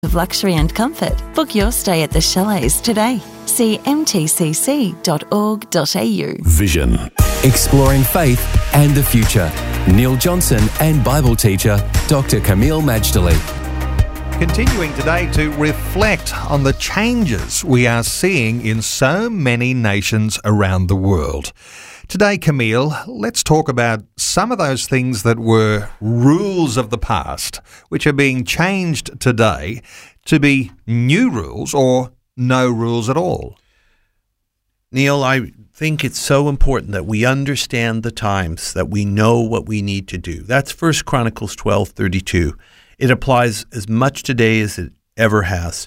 of luxury and comfort. Book your stay at the chalets today. See mtcc.org.au. Vision. Exploring faith and the future. Neil Johnson and Bible teacher Dr. Kameel Majdali. Continuing today to reflect on the changes we are seeing in so many nations around the world. Today, Kameel, let's talk about some of those things that were rules of the past, which are being changed today to be new rules or no rules at all. Neil, I think it's so important that we understand the times, that we know what we need to do. That's 1 Chronicles 12:32. It applies as much today as it ever has.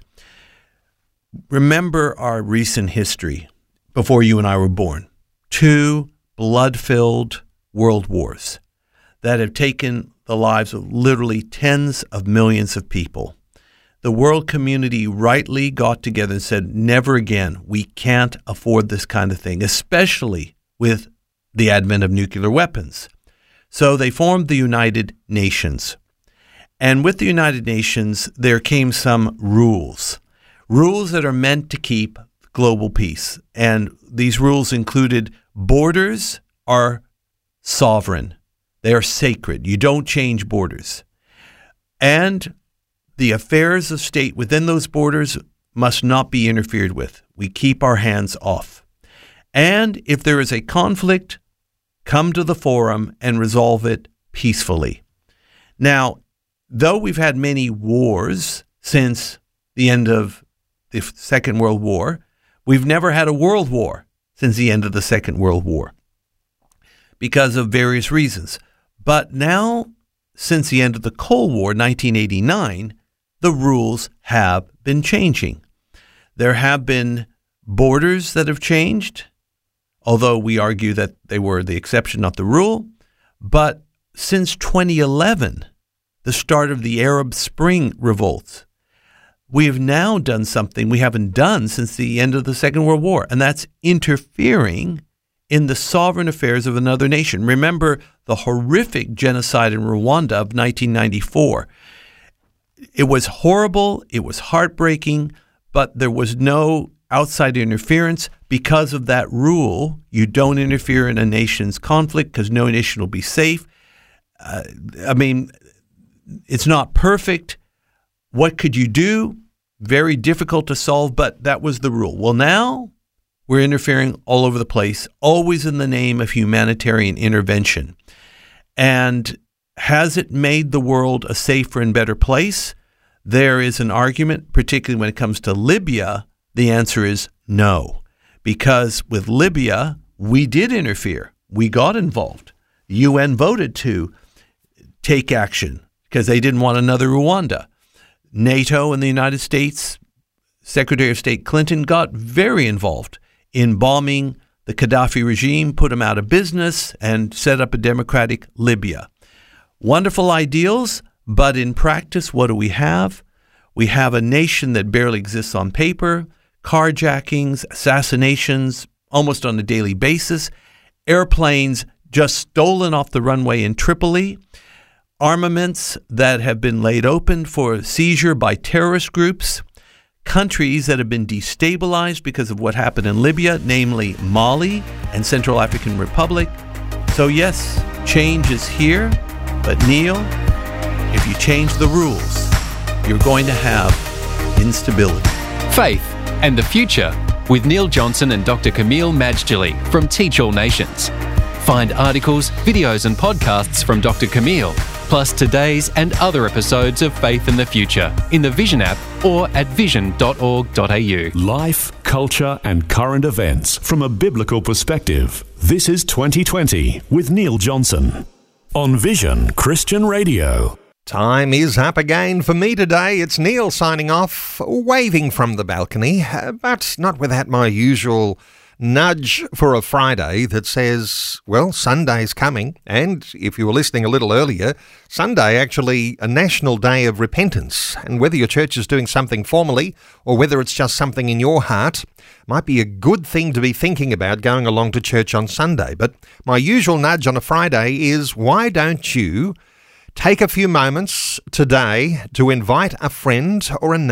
Remember our recent history before you and I were born. 2 blood-filled world wars that have taken the lives of literally tens of millions of people. The world community rightly got together and said, never again, we can't afford this kind of thing, especially with the advent of nuclear weapons. So they formed the United Nations. And with the United Nations, there came some rules that are meant to keep global peace. And these rules included borders are sovereign. They are sacred. You don't change borders. And the affairs of state within those borders must not be interfered with. We keep our hands off. And if there is a conflict, come to the forum and resolve it peacefully. Now, though we've had many wars since the end of the Second World War, we've never had a world war since the end of the Second World War because of various reasons. But now, since the end of the Cold War, 1989, the rules have been changing. There have been borders that have changed, although we argue that they were the exception, not the rule. But since 2011, the start of the Arab Spring revolts, we have now done something we haven't done since the end of the Second World War, and that's interfering in the sovereign affairs of another nation. Remember the horrific genocide in Rwanda of 1994. It was horrible, it was heartbreaking, but there was no outside interference because of that rule. You don't interfere in a nation's conflict because no nation will be safe. It's not perfect. What could you do? Very difficult to solve, but that was the rule. Well, now we're interfering all over the place, always in the name of humanitarian intervention. And has it made the world a safer and better place? There is an argument, particularly when it comes to Libya. The answer is no, because with Libya, we did interfere. We got involved. The UN voted to take action because they didn't want another Rwanda. NATO and the United States, Secretary of State Clinton got very involved in bombing the Gaddafi regime, put him out of business, and set up a democratic Libya. Wonderful ideals, but in practice, what do we have? We have a nation that barely exists on paper, carjackings, assassinations almost on a daily basis, airplanes just stolen off the runway in Tripoli, armaments that have been laid open for seizure by terrorist groups, countries that have been destabilized because of what happened in Libya, namely Mali and Central African Republic. So yes, change is here, but Neil, if you change the rules, you're going to have instability. Faith and the Future with Neil Johnson and Dr. Kameel Majdali from Teach All Nations. Find articles, videos and podcasts from Dr. Kameel, plus today's and other episodes of Faith and the Future in the Vision app or at vision.org.au. Life, culture and current events from a biblical perspective. This is 2020 with Neil Johnson on Vision Christian Radio. Time is up again for me today. It's Neil signing off, waving from the balcony, but not without my usual nudge for a Friday that says, well, Sunday's coming. And if you were listening a little earlier, Sunday actually a national day of repentance. And whether your church is doing something formally or whether it's just something in your heart, might be a good thing to be thinking about going along to church on Sunday. But my usual nudge on a Friday is, why don't you take a few moments today to invite a friend or a neighbour